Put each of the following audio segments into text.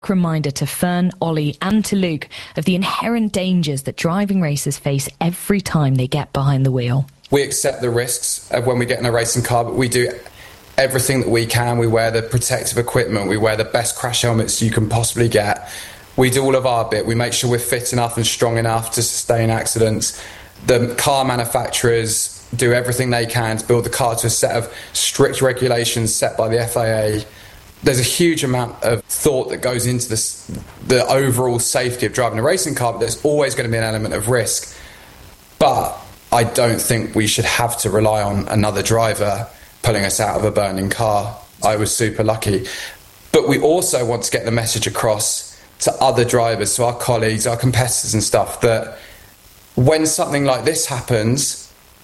stark reminder to Fern, Ollie and to Luke of the inherent dangers that driving racers face every time they get behind the wheel. We accept the risks of when we get in a racing car, but we do everything that we can. We wear the protective equipment, we wear the best crash helmets you can possibly get. We do all of our bit. We make sure we're fit enough and strong enough to sustain accidents. The car manufacturers do everything they can to build the car to a set of strict regulations set by the FIA. There's a huge amount of thought that goes into this, the overall safety of driving a racing car, but there's always going to be an element of risk. But I don't think we should have to rely on another driver pulling us out of a burning car. I was super lucky. But we also want to get the message across to other drivers, to our colleagues, our competitors and stuff, that when something like this happens,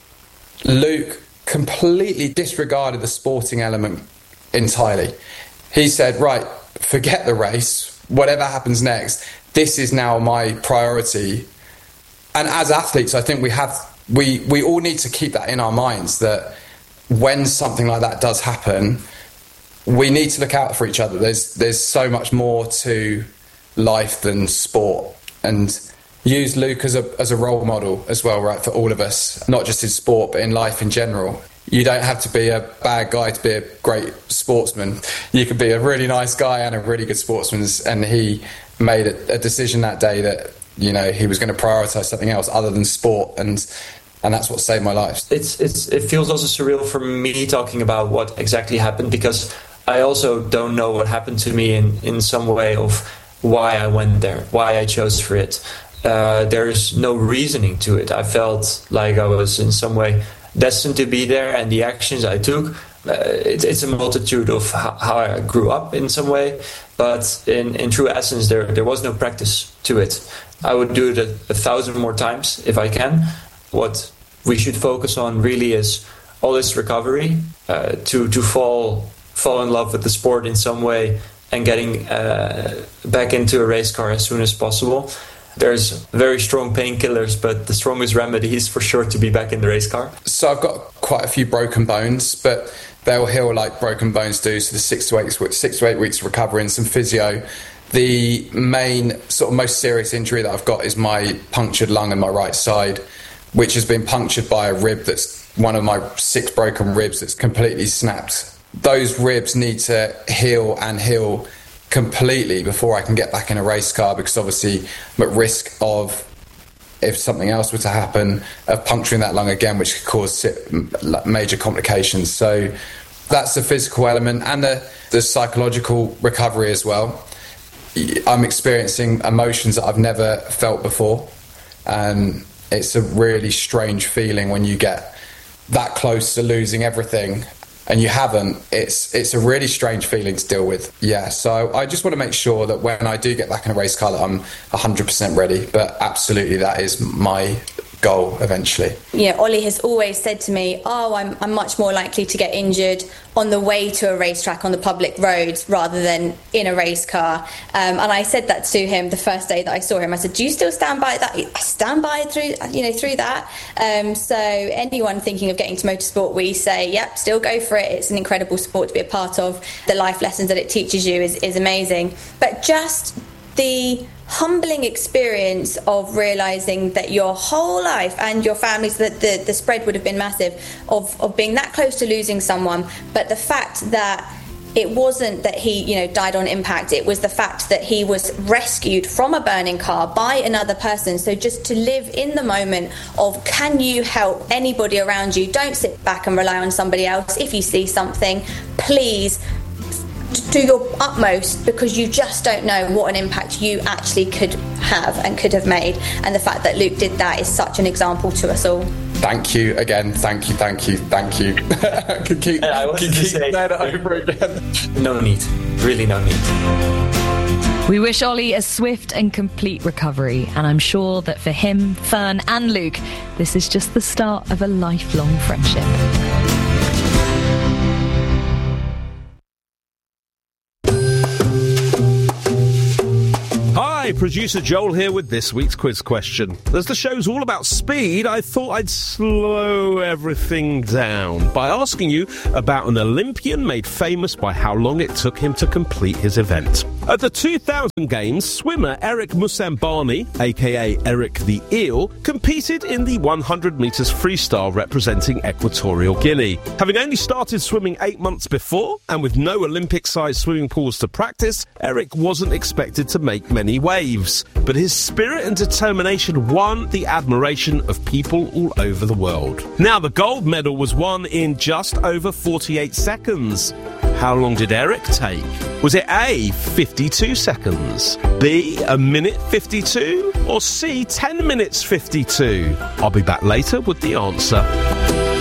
Luke completely disregarded the sporting element entirely. He said, right, forget the race, whatever happens next, this is now my priority. And as athletes, I think we all need to keep that in our minds, that when something like that does happen, we need to look out for each other. There's so much more to life than sport, and use Luke as a role model as well, right, for all of us, not just in sport but in life in general. You don't have to be a bad guy to be a great sportsman. You can be a really nice guy and a really good sportsman, and he made a decision that day that, you know, he was going to prioritise something else other than sport, and that's what saved my life. It feels also surreal for me talking about what exactly happened, because I also don't know what happened to me in some way of why I went there, why I chose for it. There's no reasoning to it. I felt like I was in some way destined to be there, and the actions I took, it's a multitude of how I grew up in some way, but in true essence there was no practice to it. I would do it 1,000 more times if I can. What we should focus on really is all this recovery, to fall in love with the sport in some way and getting back into a race car as soon as possible. There's very strong painkillers, but the strongest remedy is for sure to be back in the race car. So I've got quite a few broken bones, but they'll heal like broken bones do. So the 6 to 8 weeks of recovery and some physio. The main sort of most serious injury that I've got is my punctured lung on my right side, which has been punctured by a rib that's one of my 6 broken ribs that's completely snapped. Those ribs need to heal completely before I can get back in a race car, because obviously I'm at risk of, if something else were to happen, of puncturing that lung again, which could cause major complications. So that's the physical element, and the psychological recovery as well. I'm experiencing emotions that I've never felt before, and it's a really strange feeling when you get that close to losing everything and you haven't. It's a really strange feeling to deal with. Yeah, so I just want to make sure that when I do get back in a race car that I'm 100% ready, but absolutely that is my goal eventually. Yeah, Ollie has always said to me, I'm much more likely to get injured on the way to a racetrack on the public roads rather than in a race car. And I said that to him the first day that I saw him. I said, do you still stand by that? I stand by through that. So anyone thinking of getting to motorsport, we say, yep, still go for it. It's an incredible sport to be a part of. The life lessons that it teaches you is amazing. But just the humbling experience of realising that your whole life and your families, that the spread would have been massive, of being that close to losing someone, but the fact that it wasn't that he died on impact, it was the fact that he was rescued from a burning car by another person. So just to live in the moment of, can you help anybody around you? Don't sit back and rely on somebody else. If you see something, please do your utmost, because you just don't know what an impact you actually could have and could have made. And the fact that Luke did that is such an example to us all. Thank you again. Thank you. I could keep saying that over again. No need. Really no need. We wish Ollie a swift and complete recovery, and I'm sure that for him, Fern and Luke, this is just the start of a lifelong friendship. Hi, producer Joel here with this week's quiz question. As the show's all about speed, I thought I'd slow everything down by asking you about an Olympian made famous by how long it took him to complete his event. At the 2000 Games, swimmer Eric Musambani, aka Eric the Eel, competed in the 100 metres freestyle representing Equatorial Guinea. Having only started swimming 8 months before, and with no Olympic-sized swimming pools to practice, Eric wasn't expected to make many waves. But his spirit and determination won the admiration of people all over the world. Now, the gold medal was won in just over 48 seconds. How long did Eric take? Was it A, 52 seconds, B, a minute 52, or C, 10 minutes 52? I'll be back later with the answer.